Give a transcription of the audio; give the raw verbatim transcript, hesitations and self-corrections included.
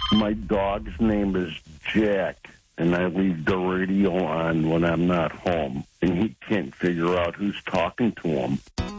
My dog's name is Jack, and I leave the radio on when I'm not home, and he can't figure out who's talking to him.